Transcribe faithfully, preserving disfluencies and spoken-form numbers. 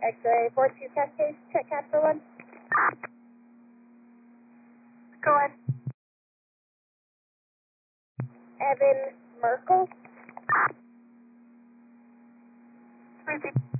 X-ray four two Cascade, check capture one. Go ahead. Evan Merkel. Repeat.